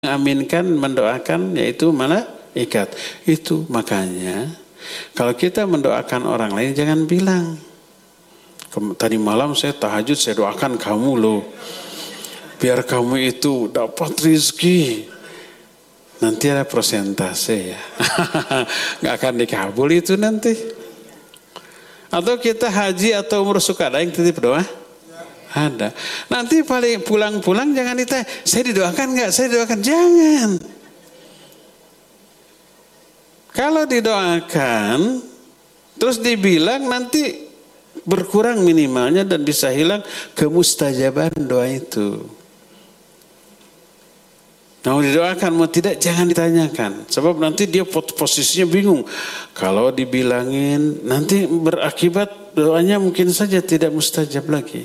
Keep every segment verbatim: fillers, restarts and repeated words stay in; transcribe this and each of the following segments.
mengaminkan, mendoakan yaitu malaikat. Itu makanya kalau kita mendoakan orang lain jangan bilang, tadi malam saya tahajud saya doakan kamu loh, biar kamu itu dapat rezeki. Nanti ada persentase ya, nggak akan dikabul itu nanti. Atau kita haji atau umroh suka ada yang titip doa? Ada. Nanti paling pulang-pulang jangan ditanya, saya didoakan nggak? Saya didoakan. Jangan. Kalau didoakan, terus dibilang nanti berkurang minimalnya dan bisa hilang kemustajaban doa itu. Mau didoakan mau tidak jangan ditanyakan. Sebab nanti dia posisinya bingung. Kalau dibilangin nanti berakibat doanya mungkin saja tidak mustajab lagi.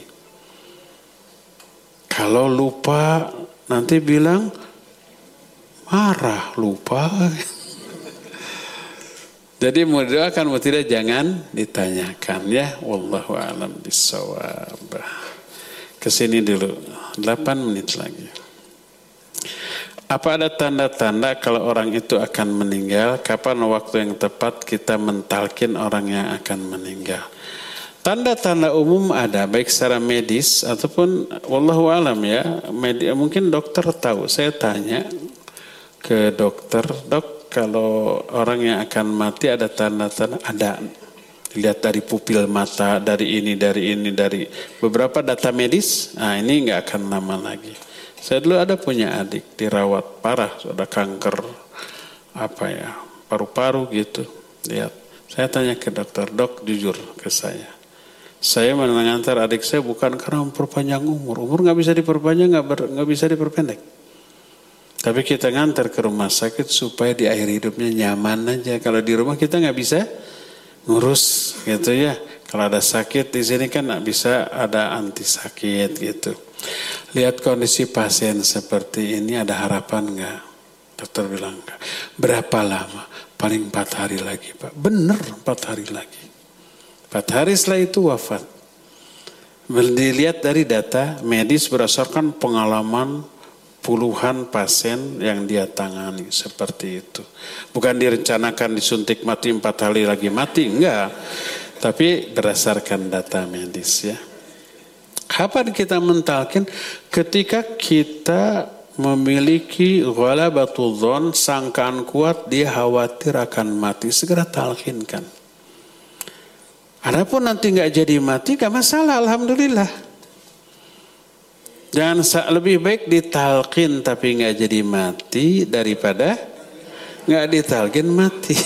Kalau lupa nanti bilang marah lupa. Jadi mau doakan mau tidak jangan ditanyakan ya. Wallahu a'lam bissawab. Kesini dulu delapan menit lagi. Apa ada tanda-tanda kalau orang itu akan meninggal? Kapan waktu yang tepat kita mentalkin orang yang akan meninggal? Tanda-tanda umum ada, baik secara medis ataupun wallahu alam ya, medi, mungkin dokter tahu. Saya tanya ke dokter, dok kalau orang yang akan mati ada tanda-tanda? Ada. Lihat dari pupil mata, dari ini, dari ini, dari beberapa data medis. Nah ini nggak akan lama lagi. Saya dulu ada punya adik dirawat parah, sudah kanker apa ya paru-paru gitu. Lihat, saya tanya ke dokter, dok jujur ke saya. Saya mengantar adik saya bukan karena memperpanjang umur. Umur nggak bisa diperpanjang, nggak bisa diperpendek. Tapi kita ngantar ke rumah sakit supaya di akhir hidupnya nyaman aja. Kalau di rumah kita nggak bisa ngurus gitu ya. Kalau ada sakit di sini kan nggak bisa ada anti sakit gitu. Lihat kondisi pasien seperti ini ada harapan nggak? Dokter bilang nggak. Berapa lama? Paling empat hari lagi Pak. Bener empat hari lagi. Empat hari setelah itu wafat. Dilihat dari data medis berdasarkan pengalaman puluhan pasien yang dia tangani seperti itu. Bukan direncanakan disuntik mati empat hari lagi mati, enggak. Tapi berdasarkan data medis ya. Kapan kita mentalkin? Ketika kita memiliki ghalabatul dzon, sangkaan kuat dia khawatir akan mati, segera talkinkan. Adapun nanti nggak jadi mati, nggak masalah, alhamdulillah. Jangan lebih baik ditalkin tapi nggak jadi mati daripada nggak ditalkin mati.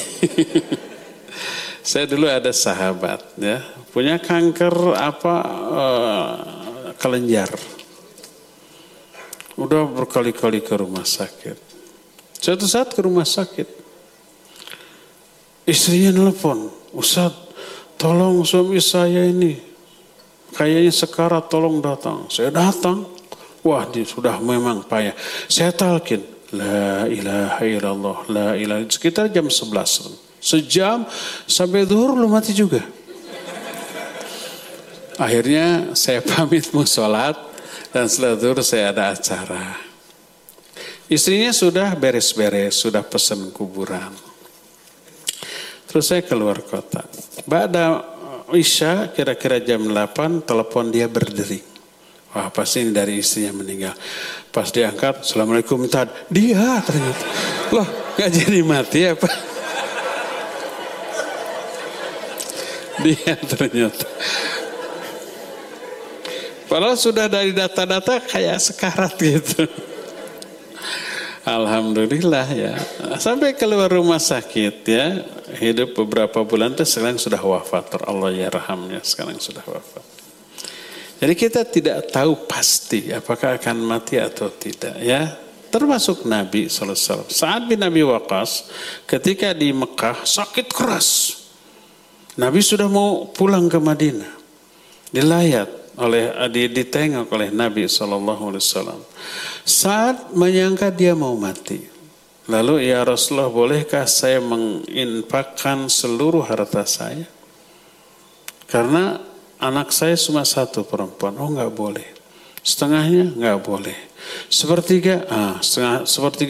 Saya dulu ada sahabat, ya, punya kanker apa uh, kelenjar. Udah berkali-kali ke rumah sakit. Suatu saat ke rumah sakit, istrinya nelpon, Ustaz, tolong suami saya ini kayaknya sekarat, tolong datang. Saya datang. Wah, dia sudah memang payah. Saya talkin, la ilaha illallah, la ilaha. Sekitar jam sebelas. Sejam sampai zuhur belum mati juga. Akhirnya saya pamit mau sholat dan setelah zuhur saya ada acara. Istrinya sudah beres-beres, sudah pesan kuburan. Terus saya keluar kota. Ba'da Isya kira-kira jam delapan telepon dia berdering. Wah pasti ini dari istrinya meninggal. Pas diangkat, Assalamualaikum Tad. Dia ternyata. Loh gak jadi mati apa? Dia ternyata. Padahal sudah dari data-data kayak sekarat gitu. Alhamdulillah ya. Sampai keluar rumah sakit ya. Hidup beberapa bulan itu sekarang sudah wafat. Allah ya rahamnya sekarang sudah wafat. Jadi kita tidak tahu pasti apakah akan mati atau tidak ya. Termasuk Nabi shallallahu alaihi wasallam. Sa'ad bin Abi Waqqas ketika di Mekah sakit keras. Nabi sudah mau pulang ke Madinah. Dilayat oleh ditengok oleh Nabi shallallahu alaihi wasallam. Sa'ad menyangka dia mau mati. Lalu ya Rasulullah, bolehkah saya menginfakkan seluruh harta saya? Karena anak saya cuma satu perempuan. Oh enggak boleh. setengahnya nggak boleh. Sepertiga, ah, setengah, sepertiga